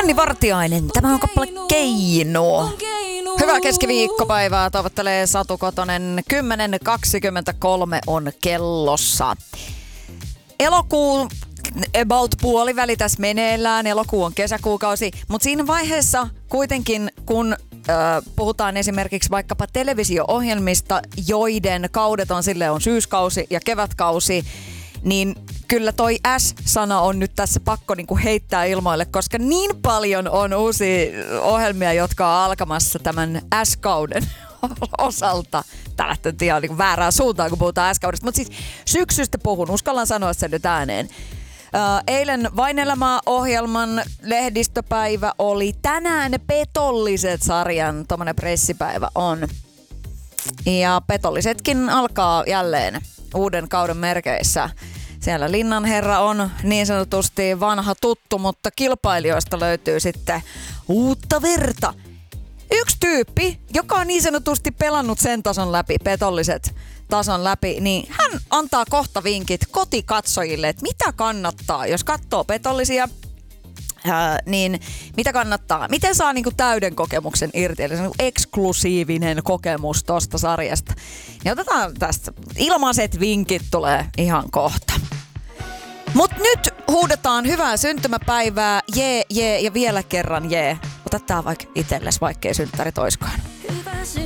Anni Vartiainen, tämä on kappale Keino. Hyvää keskiviikkopäivää toivottelee Satu Kotonen. 10.23 on kellossa. Elokuu about puoliväli tässä meneillään. Elokuu on kesäkuukausi, mutta siinä vaiheessa kuitenkin, kun puhutaan esimerkiksi vaikkapa televisio-ohjelmista, joiden kaudet on silleen on syyskausi ja kevätkausi, niin kyllä toi S-sana on nyt tässä pakko niinku heittää ilmoille, koska niin paljon on uusia ohjelmia, jotka on alkamassa tämän S-kauden osalta. Tää lähtee ihan niinku väärään suuntaan, kun puhutaan S-kaudesta. Mutta siis syksystä puhun, uskallan sanoa sen nyt ääneen. Eilen Vain elämää-ohjelman lehdistöpäivä oli. Tänään Petolliset-sarjan tommonen pressipäivä on. Ja Petollisetkin alkaa jälleen uuden kauden merkeissä. Siellä Linnanherra on niin sanotusti vanha tuttu, mutta kilpailijoista löytyy sitten uutta verta. Yksi tyyppi, joka on niin sanotusti pelannut sen tason läpi, Petolliset tason läpi, niin hän antaa kohta vinkit kotikatsojille, että mitä kannattaa, jos katsoo Petollisia, niin mitä kannattaa, miten saa niinku täyden kokemuksen irti, eli se on eksklusiivinen kokemus tosta sarjasta. Ja otetaan tästä, ilmaiset vinkit tulee ihan kohta. Mut nyt huudetaan hyvää syntymäpäivää, jee ja vielä kerran jee. Ota tää vaikka itsellesi, vaikkei synttärit oiskaan.